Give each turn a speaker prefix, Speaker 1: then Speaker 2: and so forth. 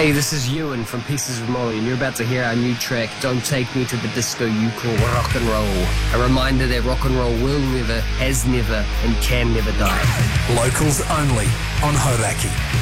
Speaker 1: Hey, this is Ewan from Pieces of Molly, and you're about to hear our new track, Don't Take Me to the Disco You Call Rock and Roll. A reminder that rock and roll will never, has never, and can never die.
Speaker 2: Locals only on Hauraki.